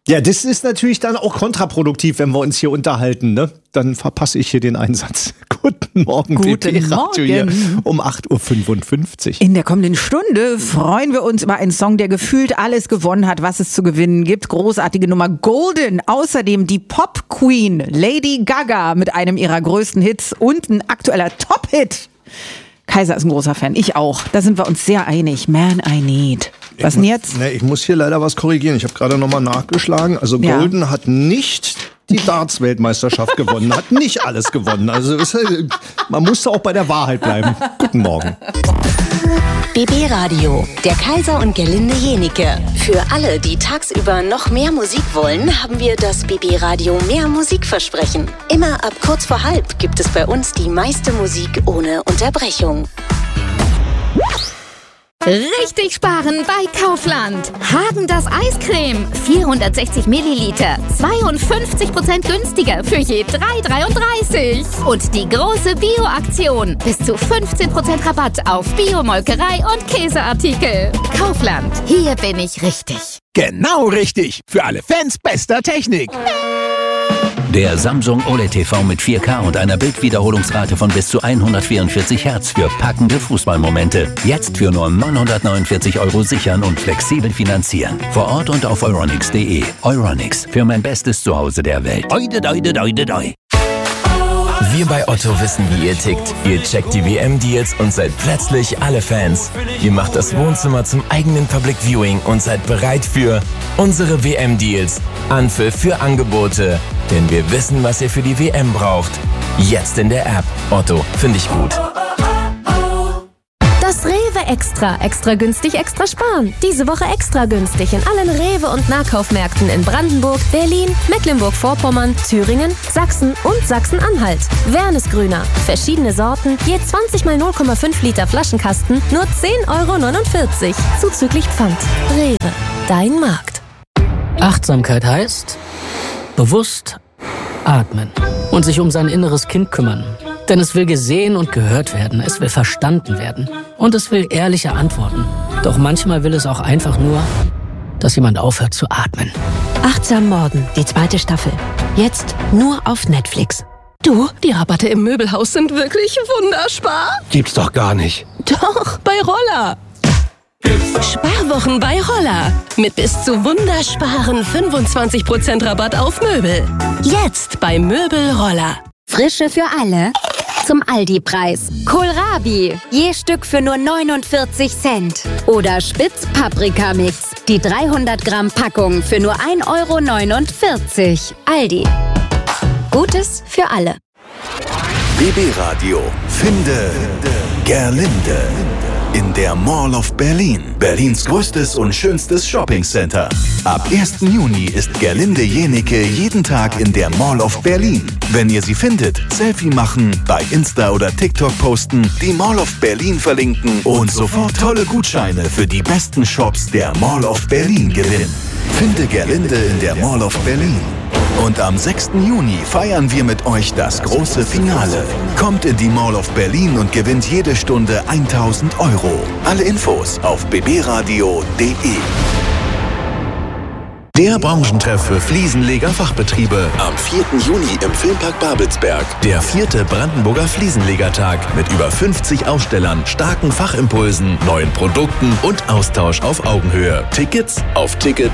Ja, das ist natürlich dann auch kontraproduktiv, wenn wir uns hier unterhalten, ne? Dann verpasse ich hier den Einsatz. Guten Morgen, BB-Radio hier um 8.55 Uhr. In der kommenden Stunde freuen wir uns über einen Song, der gefühlt alles gewonnen hat, was es zu gewinnen gibt. Großartige Nummer Golden. Außerdem die Pop-Queen Lady Gaga mit einem ihrer größten Hits und ein aktueller Top-Hit. Kaiser ist ein großer Fan, ich auch. Da sind wir uns sehr einig. Man, I Need. Was denn jetzt? Ich muss hier leider was korrigieren. Ich habe gerade nochmal nachgeschlagen. Also Golden hat nicht die Darts-Weltmeisterschaft gewonnen, hat nicht alles gewonnen. Also man musste auch bei der Wahrheit bleiben. Guten Morgen. BB-Radio, der Kaiser und Gerlinde Jenike. Für alle, die tagsüber noch mehr Musik wollen, haben wir das BB-Radio mehr Musikversprechen. Immer ab kurz vor halb gibt es bei uns die meiste Musik ohne Unterbrechung. Richtig sparen bei Kaufland. Häagen-Dazs Eiscreme, 460 Milliliter, 52% günstiger für je 3,33. Und die große Bio-Aktion, bis zu 15% Rabatt auf Bio-Molkerei und Käseartikel. Kaufland, hier bin ich richtig. Genau richtig, für alle Fans bester Technik. Der Samsung OLED TV mit 4K und einer Bildwiederholungsrate von bis zu 144 Hertz für packende Fußballmomente. Jetzt für nur 949 € sichern und flexibel finanzieren. Vor Ort und auf euronics.de. Euronics, für mein bestes Zuhause der Welt. Oide, doide, doide, doi. Wir bei Otto wissen, wie ihr tickt. Ihr checkt die WM-Deals und seid plötzlich alle Fans. Ihr macht das Wohnzimmer zum eigenen Public Viewing und seid bereit für unsere WM-Deals. Anpfiff für Angebote. Denn wir wissen, was ihr für die WM braucht. Jetzt in der App. Otto, finde ich gut. Das Rewe Extra. Extra günstig, extra sparen. Diese Woche extra günstig in allen Rewe- und Nahkaufmärkten in Brandenburg, Berlin, Mecklenburg-Vorpommern, Thüringen, Sachsen und Sachsen-Anhalt. Wernesgrüner. Verschiedene Sorten, je 20 mal 0,5 Liter Flaschenkasten, nur 10,49 €. Zuzüglich Pfand. Rewe. Dein Markt. Achtsamkeit heißt bewusst atmen und sich um sein inneres Kind kümmern. Denn es will gesehen und gehört werden, es will verstanden werden und es will ehrliche Antworten. Doch manchmal will es auch einfach nur, dass jemand aufhört zu atmen. Achtsam Morden, die 2. Staffel. Jetzt nur auf Netflix. Du, die Rabatte im Möbelhaus sind wirklich wunderspar. Gibt's doch gar nicht. Doch, bei Roller. Sparwochen bei Roller. Mit bis zu wundersparen 25% Rabatt auf Möbel. Jetzt bei Möbel Roller. Frische für alle zum Aldi-Preis. Kohlrabi, je Stück für nur 49 Cent. Oder Spitz-Paprika-Mix, die 300 Gramm Packung für nur 1,49 €. Aldi. Gutes für alle. BB-Radio. Finde Gerlinde. In der Mall of Berlin. Berlins größtes und schönstes Shoppingcenter. Ab 1. Juni ist Gerlinde Jenike jeden Tag in der Mall of Berlin. Wenn ihr sie findet, Selfie machen, bei Insta oder TikTok posten, die Mall of Berlin verlinken und sofort tolle Gutscheine für die besten Shops der Mall of Berlin gewinnen. Finde Gerlinde in der Mall of Berlin. Und am 6. Juni feiern wir mit euch das große Finale. Kommt in die Mall of Berlin und gewinnt jede Stunde 1.000 €. Alle Infos auf bbradio.de. Der Branchentreff für Fliesenleger-Fachbetriebe. Am 4. Juni im Filmpark Babelsberg. Der 4. Brandenburger Fliesenlegertag mit über 50 Ausstellern, starken Fachimpulsen, neuen Produkten und Austausch auf Augenhöhe. Tickets auf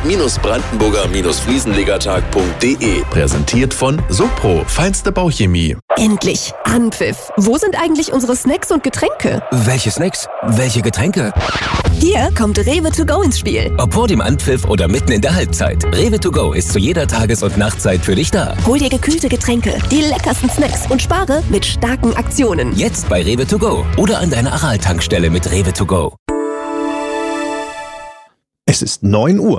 ticket-brandenburger-fliesenlegertag.de. Präsentiert von Sopro, feinste Bauchemie. Endlich Anpfiff. Wo sind eigentlich unsere Snacks und Getränke? Welche Snacks? Welche Getränke? Hier kommt Rewe to go ins Spiel. Ob vor dem Anpfiff oder mitten in der Halbzeit. Rewe to go ist zu jeder Tages- und Nachtzeit für dich da. Hol dir gekühlte Getränke, die leckersten Snacks und spare mit starken Aktionen. Jetzt bei Rewe to go oder an deiner Aral-Tankstelle mit Rewe to go. Es ist 9 Uhr.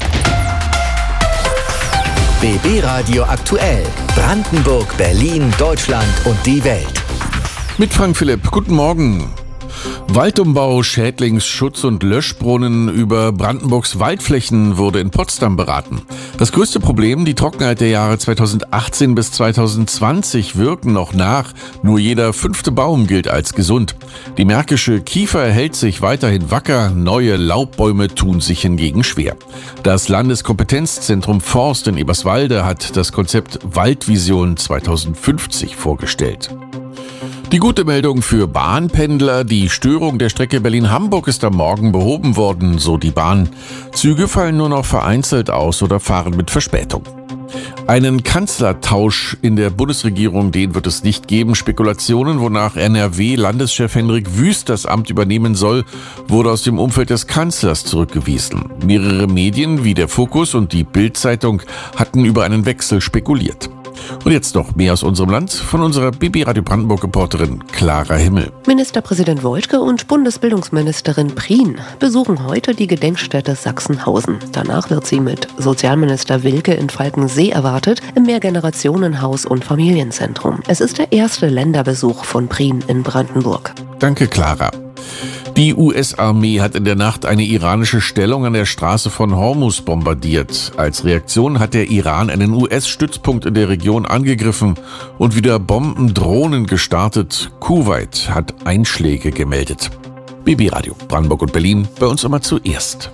BB-Radio aktuell. Brandenburg, Berlin, Deutschland und die Welt. Mit Frank Philipp. Guten Morgen. Waldumbau, Schädlingsschutz und Löschbrunnen über Brandenburgs Waldflächen wurde in Potsdam beraten. Das größte Problem, die Trockenheit der Jahre 2018 bis 2020 wirken noch nach. Nur jeder 5. Baum gilt als gesund. Die märkische Kiefer hält sich weiterhin wacker, neue Laubbäume tun sich hingegen schwer. Das Landeskompetenzzentrum Forst in Eberswalde hat das Konzept Waldvision 2050 vorgestellt. Die gute Meldung für Bahnpendler: Die Störung der Strecke Berlin-Hamburg ist am Morgen behoben worden, so die Bahn. Züge fallen nur noch vereinzelt aus oder fahren mit Verspätung. Einen Kanzlertausch in der Bundesregierung, den wird es nicht geben. Spekulationen, wonach NRW-Landeschef Hendrik Wüst das Amt übernehmen soll, wurde aus dem Umfeld des Kanzlers zurückgewiesen. Mehrere Medien wie der Fokus und die Bild-Zeitung hatten über einen Wechsel spekuliert. Und jetzt noch mehr aus unserem Land von unserer BB Radio Brandenburg-Reporterin Clara Himmel. Ministerpräsident Woidke und Bundesbildungsministerin Prien besuchen heute die Gedenkstätte Sachsenhausen. Danach wird sie mit Sozialminister Wilke in Falkensee erwartet, im Mehrgenerationenhaus und Familienzentrum. Es ist der erste Länderbesuch von Prien in Brandenburg. Danke, Clara. Die US-Armee hat in der Nacht eine iranische Stellung an der Straße von Hormuz bombardiert. Als Reaktion hat der Iran einen US-Stützpunkt in der Region angegriffen und wieder Bombendrohnen gestartet. Kuwait hat Einschläge gemeldet. BB Radio Brandenburg und Berlin, bei uns immer zuerst.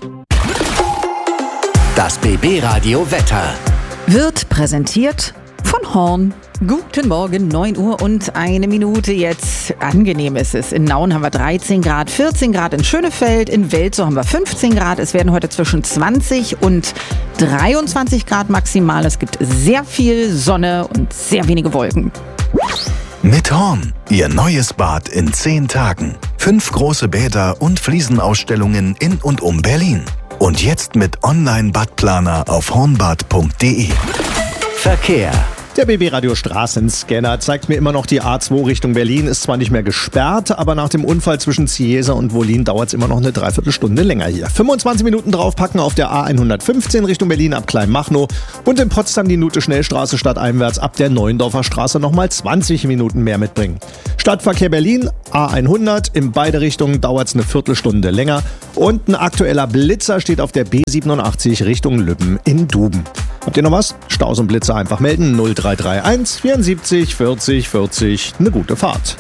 Das BB Radio Wetter wird präsentiert von Horn. Guten Morgen, 9 Uhr und 1 Minute jetzt. Angenehm ist es. In Nauen haben wir 13 Grad, 14 Grad in Schönefeld, in Welzow haben wir 15 Grad. Es werden heute zwischen 20 und 23 Grad maximal. Es gibt sehr viel Sonne und sehr wenige Wolken. Mit Horn, Ihr neues Bad in 10 Tagen. 5 große Bäder und Fliesenausstellungen in und um Berlin. Und jetzt mit Online-Badplaner auf hornbad.de. Verkehr. Der BB Radio Straßenscanner zeigt mir immer noch die A2 Richtung Berlin. Ist zwar nicht mehr gesperrt, aber nach dem Unfall zwischen Ciesa und Wollin dauert es immer noch eine Dreiviertelstunde länger hier. 25 Minuten draufpacken auf der A115 Richtung Berlin ab Kleinmachnow und in Potsdam die Nute Schnellstraße stadteinwärts ab der Neuendorfer Straße nochmal 20 Minuten mehr mitbringen. Stadtverkehr Berlin, A100, in beide Richtungen dauert es eine Viertelstunde länger und ein aktueller Blitzer steht auf der B87 Richtung Lübben in Duben. Habt ihr noch was? Staus und Blitzer einfach melden. 0331 74 40 40. Eine gute Fahrt.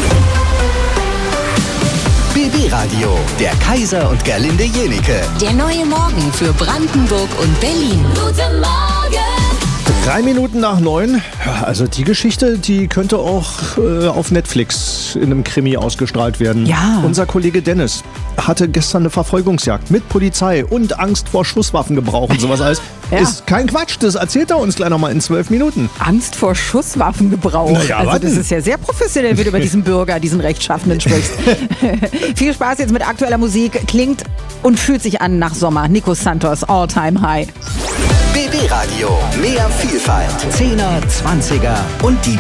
BB Radio, der Kaiser und Gerlinde Jenike. Der neue Morgen für Brandenburg und Berlin. Guten Morgen! 3 Minuten nach 9. Also die Geschichte, die könnte auch auf Netflix in einem Krimi ausgestrahlt werden. Ja. Unser Kollege Dennis hatte gestern eine Verfolgungsjagd mit Polizei und Angst vor Schusswaffengebrauch und sowas alles. Ja. Ist kein Quatsch, das erzählt er uns gleich nochmal in 12 Minuten. Angst vor Schusswaffengebrauch. Naja, also warten. das ist ja sehr professionell, wenn du über diesen Bürger, diesen Rechtschaffenen sprichst. Viel Spaß jetzt mit aktueller Musik. Klingt und fühlt sich an nach Sommer. Nico Santos, All Time High. BB Radio, mehr Vielfalt. 10er, 20er und die